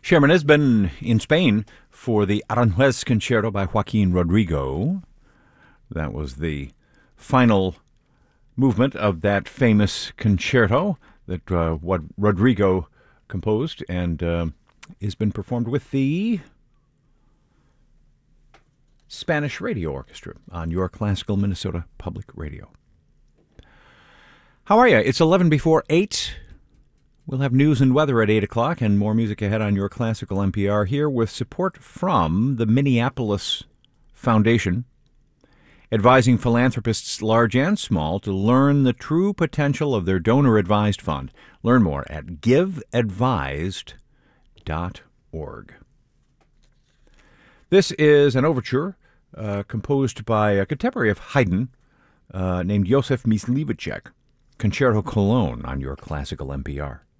Sherman has been in Spain for the Aranjuez Concerto by Joaquin Rodrigo. That was the final movement of that famous concerto that what Rodrigo composed and has been performed with the Spanish Radio Orchestra on your classical Minnesota Public Radio. How are you? It's 11 before 8. We'll have news and weather at 8 o'clock and more music ahead on your classical NPR here with support from the Minneapolis Foundation, advising philanthropists large and small to learn the true potential of their donor-advised fund. Learn more at giveadvised.org. This is an overture composed by a contemporary of Haydn named Josef Mysliveček, Concerto Cologne on your classical NPR.